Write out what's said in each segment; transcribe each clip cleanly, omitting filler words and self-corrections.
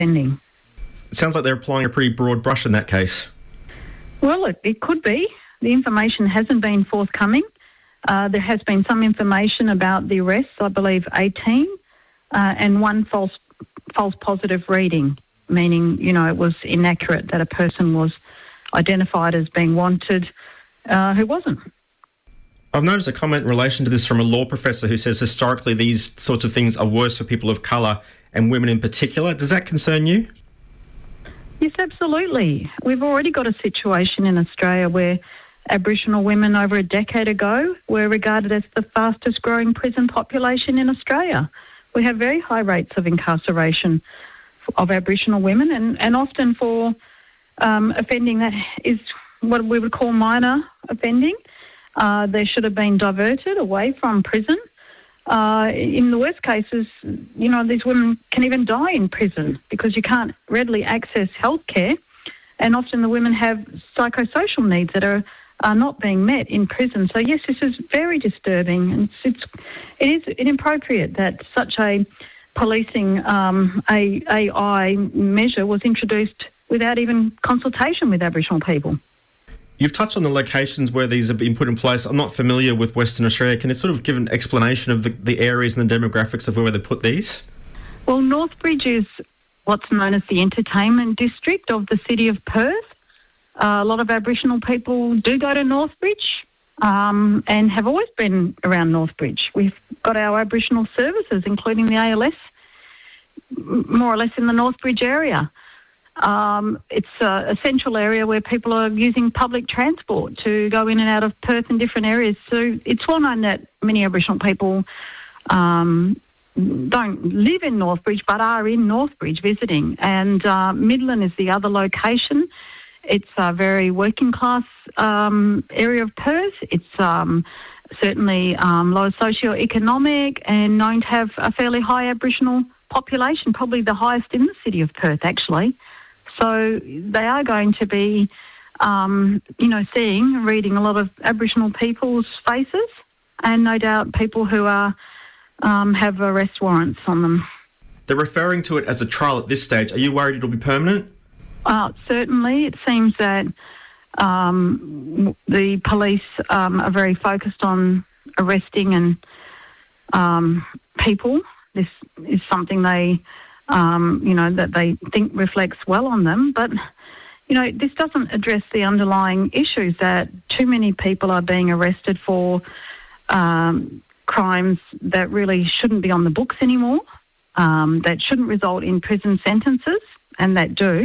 offending. It sounds like they're applying a pretty broad brush in that case. Well, it could be. The information hasn't been forthcoming. There has been some information about the arrests, I believe 18, and one false positive reading, meaning, it was inaccurate that a person was identified as being wanted who wasn't. I've noticed a comment in relation to this from a law professor who says historically these sorts of things are worse for people of colour and women in particular. Does that concern you? Yes, absolutely. We've already got a situation in Australia where Aboriginal women over a decade ago were regarded as the fastest growing prison population in Australia. We have very high rates of incarceration of Aboriginal women and often for offending that is what we would call minor offending. They should have been diverted away from prison. In the worst cases, these women can even die in prison because you can't readily access health care. And often the women have psychosocial needs that are not being met in prison. So, yes, this is very disturbing. And it is inappropriate that such a policing AI measure was introduced without even consultation with Aboriginal people. You've touched on the locations where these have been put in place. I'm not familiar with Western Australia. Can you sort of give an explanation of the areas and the demographics of where they put these? Well, Northbridge is what's known as the entertainment district of the city of Perth. A lot of Aboriginal people do go to Northbridge and have always been around Northbridge. We've got our Aboriginal services, including the ALS, more or less in the Northbridge area. It's a central area where people are using public transport to go in and out of Perth in different areas. So it's well known that many Aboriginal people don't live in Northbridge but are in Northbridge visiting. And Midland is the other location. It's a very working class area of Perth. It's certainly low socio-economic and known to have a fairly high Aboriginal population, probably the highest in the city of Perth actually. So they are going to be, reading a lot of Aboriginal people's faces and no doubt people who are have arrest warrants on them. They're referring to it as a trial at this stage. Are you worried it'll be permanent? Certainly. It seems that the police are very focused on arresting and people. This is something they... that they think reflects well on them. But, this doesn't address the underlying issues that too many people are being arrested for crimes that really shouldn't be on the books anymore, that shouldn't result in prison sentences, and that do.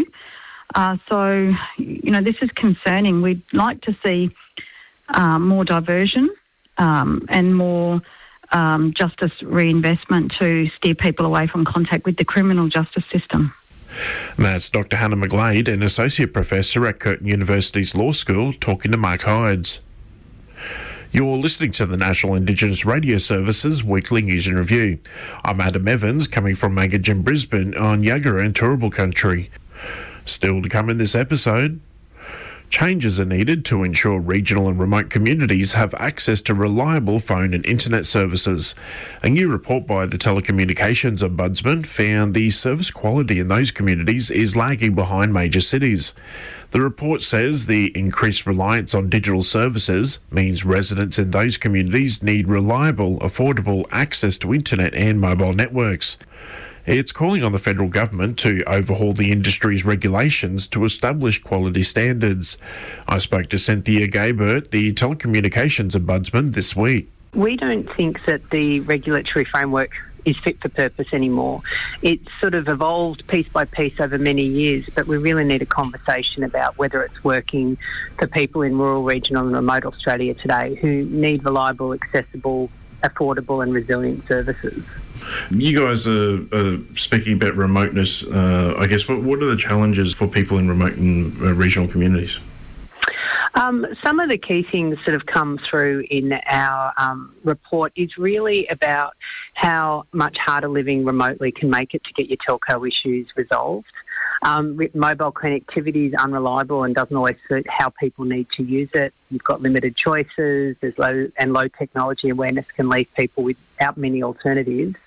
This is concerning. We'd like to see more diversion and more justice reinvestment to steer people away from contact with the criminal justice system. That's Dr. Hannah McGlade, an Associate Professor at Curtin University's Law School, talking to Mark Hydes. You're listening to the National Indigenous Radio Service's Weekly News and Review. I'm Adam Evans, coming from Magajin, Brisbane, on Yagara and Turrbal country. Still to come in this episode, changes are needed to ensure regional and remote communities have access to reliable phone and internet services. A new report by the Telecommunications Ombudsman found the service quality in those communities is lagging behind major cities. The report says the increased reliance on digital services means residents in those communities need reliable, affordable access to internet and mobile networks. It's calling on the federal government to overhaul the industry's regulations to establish quality standards. I spoke to Cynthia Gaybert, the Telecommunications Ombudsman, this week. We don't think that the regulatory framework is fit for purpose anymore. It's sort of evolved piece by piece over many years, but we really need a conversation about whether it's working for people in rural, regional and remote Australia today who need reliable, accessible, affordable and resilient services. You guys are speaking about remoteness. I guess what are the challenges for people in remote and regional communities? Some of the key things that have come through in our report is really about how much harder living remotely can make it to get your telco issues resolved. Mobile connectivity is unreliable and doesn't always suit how people need to use it. You've got limited choices. There's low technology awareness can leave people without many alternatives.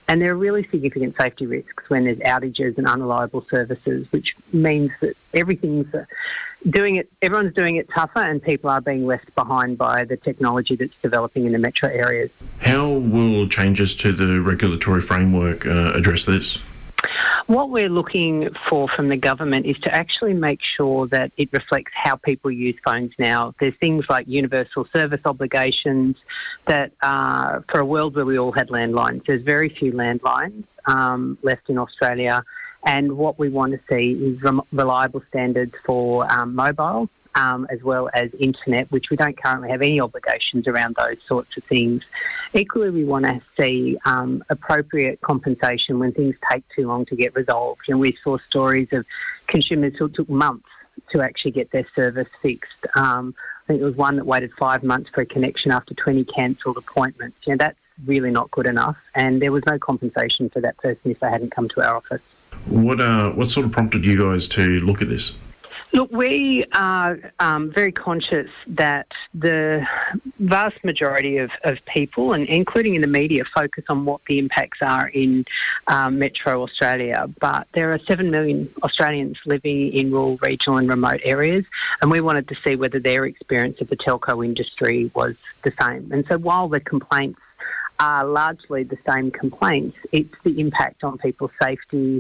And there are really significant safety risks when there's outages and unreliable services, which means that everyone's doing it tougher, and people are being left behind by the technology that's developing in the metro areas. How will changes to the regulatory framework address this? What we're looking for from the government is to actually make sure that it reflects how people use phones now. There's things like universal service obligations that for a world where we all had landlines. There's very few landlines left in Australia, and what we want to see is reliable standards for mobile as well as internet, which we don't currently have any obligations around those sorts of things. Equally, we want to see appropriate compensation when things take too long to get resolved. We saw stories of consumers who took months to actually get their service fixed. I think there was one that waited 5 months for a connection after 20 cancelled appointments. That's really not good enough, and there was no compensation for that person if they hadn't come to our office. What sort of prompted you guys to look at this? Look, we are very conscious that the vast majority of people, and including in the media, focus on what the impacts are in metro Australia. But there are 7 million Australians living in rural, regional and remote areas, and we wanted to see whether their experience of the telco industry was the same. And so while the complaints are largely the same complaints, it's the impact on people's safety.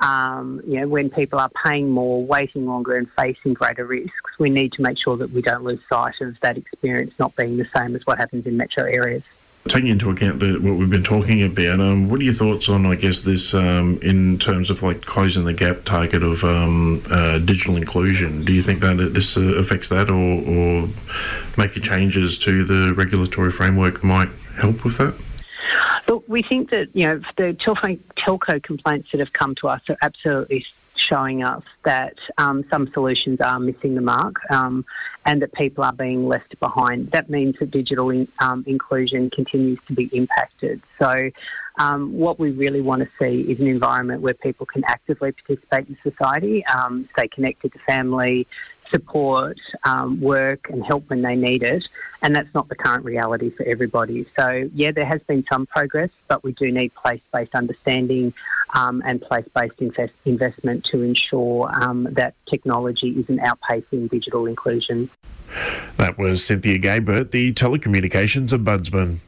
When people are paying more, waiting longer and facing greater risks, we need to make sure that we don't lose sight of that experience not being the same as what happens in metro areas. Taking into account what we've been talking about, what are your thoughts on, this, in terms of closing the gap target of digital inclusion? Do you think that this affects that, or making changes to the regulatory framework might help with that? Look, we think that, the telco complaints that have come to us are absolutely showing us that some solutions are missing the mark and that people are being left behind. That means that digital inclusion continues to be impacted. So what we really want to see is an environment where people can actively participate in society, stay connected to family, support, work and help when they need it. And that's not the current reality for everybody. So, yeah, there has been some progress, but we do need place-based understanding and place-based investment to ensure that technology isn't outpacing digital inclusion. That was Cynthia Gabert, the telecommunications ombudsman.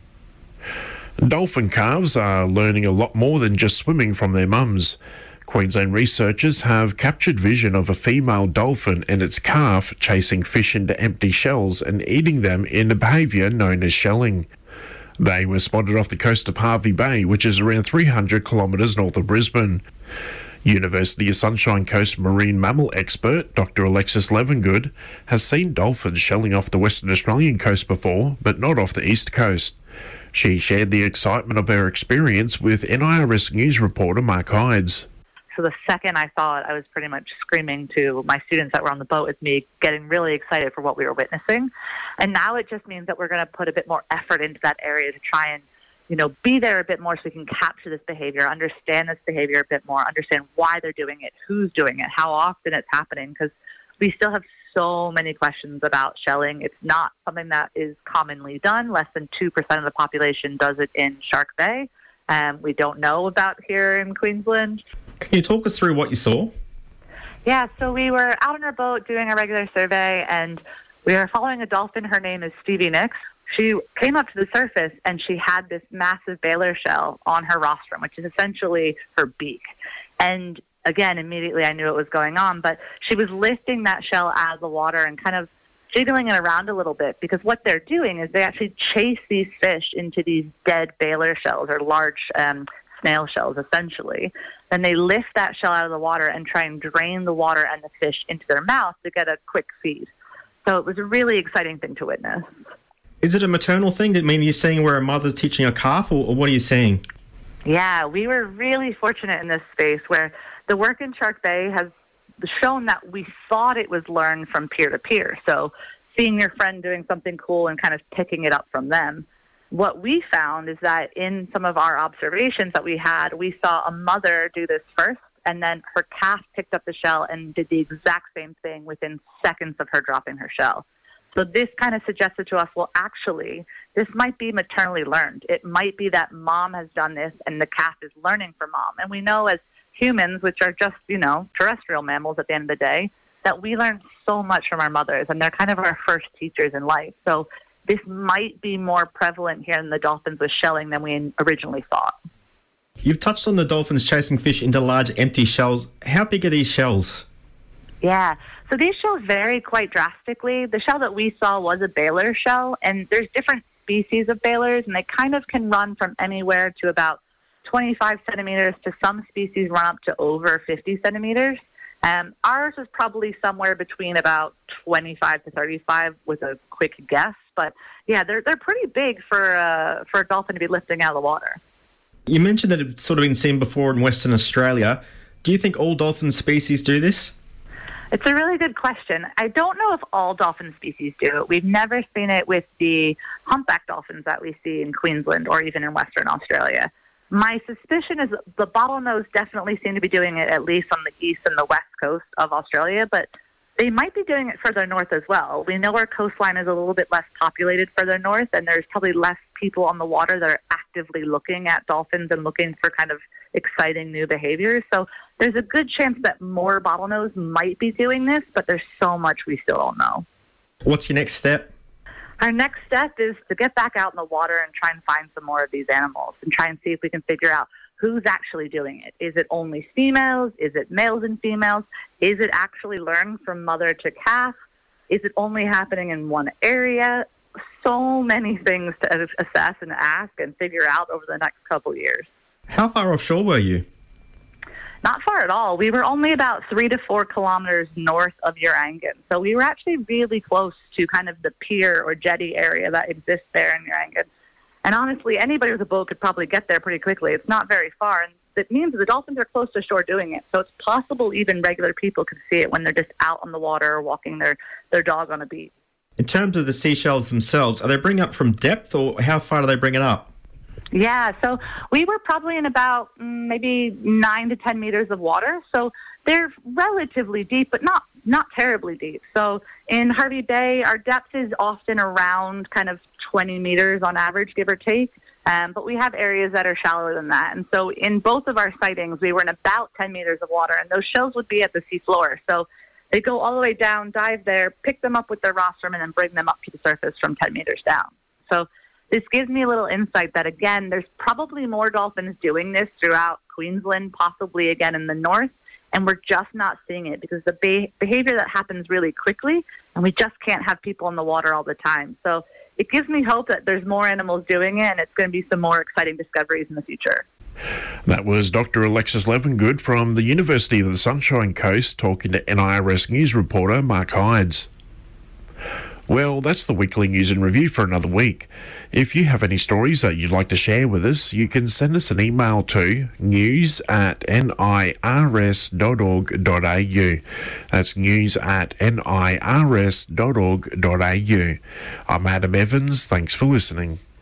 Dolphin calves are learning a lot more than just swimming from their mums. Queensland researchers have captured vision of a female dolphin and its calf chasing fish into empty shells and eating them in a behaviour known as shelling. They were spotted off the coast of Hervey Bay, which is around 300 kilometres north of Brisbane. University of Sunshine Coast marine mammal expert Dr Alexis Levengood has seen dolphins shelling off the Western Australian coast before, but not off the east coast. She shared the excitement of her experience with NIRS News reporter Mark Hydes. So the second I saw it, I was pretty much screaming to my students that were on the boat with me, getting really excited for what we were witnessing. And now it just means that we're going to put a bit more effort into that area to try and, be there a bit more so we can capture this behavior, understand this behavior a bit more, understand why they're doing it, who's doing it, how often it's happening, because we still have so many questions about shelling. It's not something that is commonly done. Less than 2% of the population does it in Shark Bay. We don't know about here in Queensland. Can you talk us through what you saw? Yeah, so we were out on our boat doing a regular survey, and we were following a dolphin. Her name is Stevie Nicks. She came up to the surface, and she had this massive baler shell on her rostrum, which is essentially her beak. And again, immediately I knew what was going on, but she was lifting that shell out of the water and kind of jiggling it around a little bit, because what they're doing is they actually chase these fish into these dead baler shells, or large snail shells, essentially. Then they lift that shell out of the water and try and drain the water and the fish into their mouth to get a quick feed. So it was a really exciting thing to witness. Is it a maternal thing? I mean, you're seeing where a mother's teaching a calf, or what are you seeing? Yeah, we were really fortunate in this space where the work in Shark Bay has shown that we thought it was learned from peer to peer. So seeing your friend doing something cool and kind of picking it up from them. What we found is that in some of our observations that we had, we saw a mother do this first, and then her calf picked up the shell and did the exact same thing within seconds of her dropping her shell. So this kind of suggested to us, well, actually, this might be maternally learned. It might be that mom has done this and the calf is learning from mom. And we know as humans, which are just, terrestrial mammals at the end of the day, that we learn so much from our mothers, and they're kind of our first teachers in life. So this might be more prevalent here in the dolphins with shelling than we originally thought. You've touched on the dolphins chasing fish into large empty shells. How big are these shells? Yeah, so these shells vary quite drastically. The shell that we saw was a Baylor shell, and there's different species of Baylors, and they kind of can run from anywhere to about 25 centimeters to some species run up to over 50 centimeters. Ours is probably somewhere between about 25 to 35 with a quick guess. But yeah, they're pretty big for a dolphin to be lifting out of the water. You mentioned that it's sort of been seen before in Western Australia. Do you think all dolphin species do this? It's a really good question. I don't know if all dolphin species do it. We've never seen it with the humpback dolphins that we see in Queensland or even in Western Australia. My suspicion is the bottlenose definitely seem to be doing it at least on the east and the west coast of Australia, but they might be doing it further north as well. We know our coastline is a little bit less populated further north, and there's probably less people on the water that are actively looking at dolphins and looking for kind of exciting new behaviors. So there's a good chance that more bottlenose might be doing this, but there's so much we still don't know. What's your next step? Our next step is to get back out in the water and try and find some more of these animals and try and see if we can figure out who's actually doing it. Is it only females? Is it males and females? Is it actually learned from mother to calf? Is it only happening in one area? So many things to assess and ask and figure out over the next couple years. How far offshore were you? Not far at all. We were only about 3 to 4 kilometers north of Urangan. So we were actually really close to kind of the pier or jetty area that exists there in Urangan. And honestly, anybody with a boat could probably get there pretty quickly. It's not very far. And it means the dolphins are close to shore doing it. So it's possible even regular people could see it when they're just out on the water or walking their dog on a beach. In terms of the seashells themselves, are they bringing up from depth, or how far do they bring it up? Yeah, so we were probably in about maybe 9 to 10 meters of water. So they're relatively deep, but not terribly deep. So in Hervey Bay, our depth is often around kind of 20 meters on average, give or take. But we have areas that are shallower than that. And so in both of our sightings, we were in about 10 meters of water, and those shells would be at the seafloor. So they go all the way down, dive there, pick them up with their rostrum, and then bring them up to the surface from 10 meters down. So this gives me a little insight that, again, there's probably more dolphins doing this throughout Queensland, possibly again in the north, and we're just not seeing it because the behavior that happens really quickly, and we just can't have people in the water all the time. So it gives me hope that there's more animals doing it, and it's going to be some more exciting discoveries in the future. That was Dr. Alexis Levengood from the University of the Sunshine Coast talking to NIRS News reporter Mark Hydes. Well, that's the weekly news and review for another week. If you have any stories that you'd like to share with us, you can send us an email to news@nirs.org.au. That's news@nirs.org.au. I'm Adam Evans. Thanks for listening.